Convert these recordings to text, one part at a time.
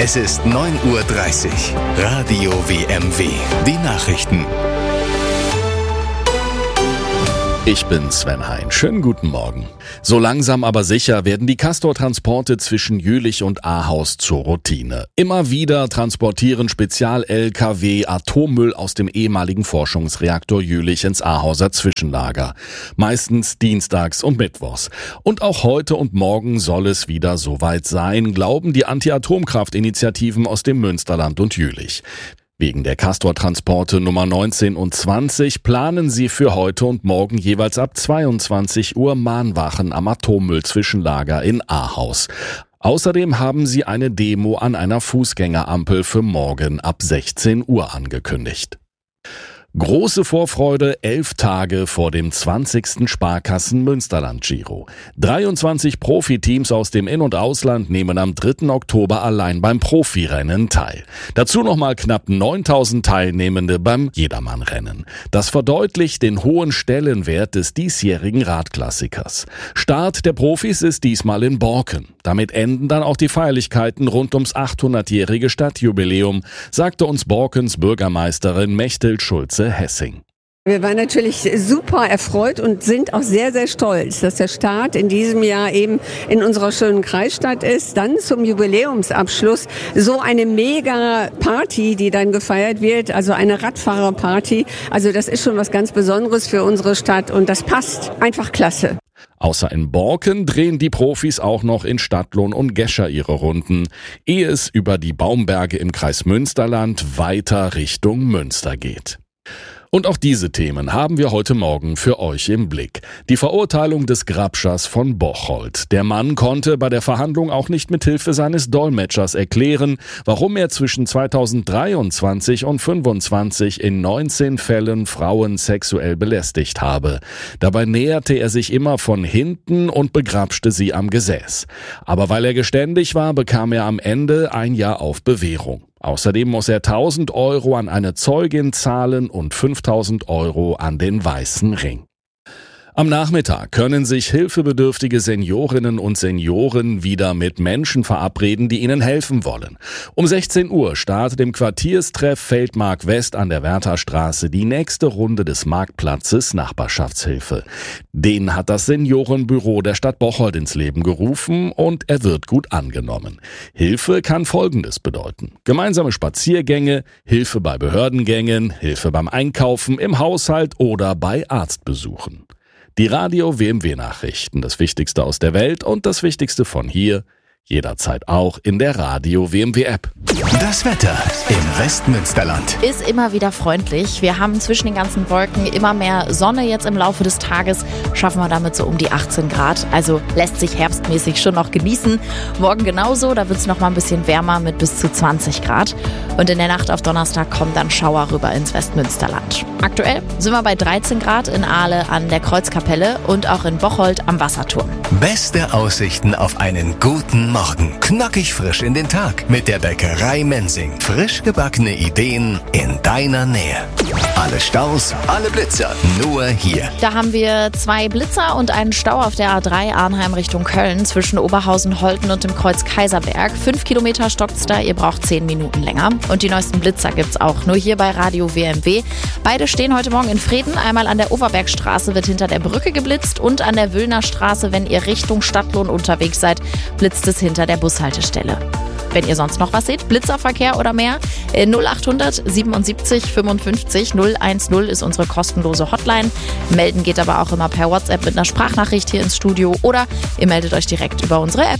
Es ist 9:30 Uhr. Radio WMW. Die Nachrichten. Ich bin Sven Hein. Schönen guten Morgen. So langsam aber sicher werden die Castor-Transporte zwischen Jülich und Ahaus zur Routine. Immer wieder transportieren Spezial-LKW Atommüll aus dem ehemaligen Forschungsreaktor Jülich ins Ahauser Zwischenlager. Meistens dienstags und mittwochs. Und auch heute und morgen soll es wieder soweit sein, glauben die Anti-Atomkraft-Initiativen aus dem Münsterland und Jülich. Wegen der Castor-Transporte Nummer 19 und 20 planen sie für heute und morgen jeweils ab 22 Uhr Mahnwachen am Atommüll-Zwischenlager in Ahaus. Außerdem haben sie eine Demo an einer Fußgängerampel für morgen ab 16 Uhr angekündigt. Große Vorfreude 11 Tage vor dem 20. Sparkassen-Münsterland-Giro. 23 Profiteams aus dem In- und Ausland nehmen am 3. Oktober allein beim Profirennen teil. Dazu nochmal knapp 9000 Teilnehmende beim Jedermann-Rennen. Das verdeutlicht den hohen Stellenwert des diesjährigen Radklassikers. Start der Profis ist diesmal in Borken. Damit enden dann auch die Feierlichkeiten rund ums 800-jährige Stadtjubiläum, sagte uns Borkens Bürgermeisterin Mechthild Schulze-Hessing. Wir waren natürlich super erfreut und sind auch sehr, sehr stolz, dass der Start in diesem Jahr eben in unserer schönen Kreisstadt ist. Dann zum Jubiläumsabschluss so eine mega Party, die dann gefeiert wird, also eine Radfahrerparty. Also das ist schon was ganz Besonderes für unsere Stadt und das passt einfach klasse. Außer in Borken drehen die Profis auch noch in Stadtlohn und Gescher ihre Runden, ehe es über die Baumberge im Kreis Münsterland weiter Richtung Münster geht. Und auch diese Themen haben wir heute Morgen für euch im Blick. Die Verurteilung des Grabschers von Bocholt. Der Mann konnte bei der Verhandlung auch nicht mit Hilfe seines Dolmetschers erklären, warum er zwischen 2023 und 2025 in 19 Fällen Frauen sexuell belästigt habe. Dabei näherte er sich immer von hinten und begrapschte sie am Gesäß. Aber weil er geständig war, bekam er am Ende ein Jahr auf Bewährung. Außerdem muss er 1.000 Euro an eine Zeugin zahlen und 5.000 Euro an den Weißen Ring. Am Nachmittag können sich hilfebedürftige Seniorinnen und Senioren wieder mit Menschen verabreden, die ihnen helfen wollen. Um 16 Uhr startet im Quartierstreff Feldmark West an der Wertherstraße die nächste Runde des Marktplatzes Nachbarschaftshilfe. Den hat das Seniorenbüro der Stadt Bocholt ins Leben gerufen und er wird gut angenommen. Hilfe kann Folgendes bedeuten: gemeinsame Spaziergänge, Hilfe bei Behördengängen, Hilfe beim Einkaufen, im Haushalt oder bei Arztbesuchen. Die Radio WMW Nachrichten, das Wichtigste aus der Welt und das Wichtigste von hier, jederzeit auch in der Radio WMW App. Das Wetter im Westmünsterland ist immer wieder freundlich. Wir haben zwischen den ganzen Wolken immer mehr Sonne jetzt im Laufe des Tages. Schaffen wir damit so um die 18 Grad. Also lässt sich herbstmäßig schon noch genießen. Morgen genauso, da wird es noch mal ein bisschen wärmer mit bis zu 20 Grad. Und in der Nacht auf Donnerstag kommen dann Schauer rüber ins Westmünsterland. Aktuell sind wir bei 13 Grad in Ahle an der Kreuzkapelle und auch in Bocholt am Wasserturm. Beste Aussichten auf einen guten Morgen. Knackig frisch in den Tag mit der Bäckerei Mensing. Frisch gebackene Ideen in deiner Nähe. Alle Staus, alle Blitzer, nur hier. Da haben wir 2 Blitzer und einen Stau auf der A3 Arnheim Richtung Köln zwischen Oberhausen, Holten und dem Kreuz Kaiserberg. 5 Kilometer stockt's da, ihr braucht 10 Minuten länger. Und die neuesten Blitzer gibt's auch nur hier bei Radio WMW. Beide stehen heute Morgen in Vreden. Einmal an der Overbergstraße wird hinter der Brücke geblitzt und an der Wüllner Straße, wenn ihr Richtung Stadtlohn unterwegs seid, blitzt es hinter der Bushaltestelle. Wenn ihr sonst noch was seht, Blitzerverkehr oder mehr, 0800 77 55 010 ist unsere kostenlose Hotline. Melden geht aber auch immer per WhatsApp mit einer Sprachnachricht hier ins Studio oder ihr meldet euch direkt über unsere App.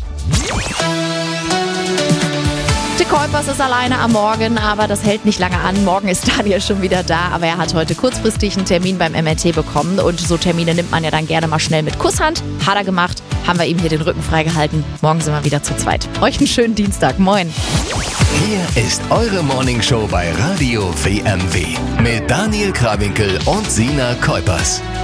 Die Kuipers ist alleine am Morgen, aber das hält nicht lange an. Morgen ist Daniel schon wieder da, aber er hat heute kurzfristig einen Termin beim MRT bekommen und so Termine nimmt man ja dann gerne mal schnell mit Kusshand. Hat er gemacht, haben wir ihm hier den Rücken freigehalten. Morgen sind wir wieder zu zweit. Euch einen schönen Dienstag. Moin. Hier ist eure Morningshow bei Radio WMW mit Daniel Krawinkel und Sina Kuipers.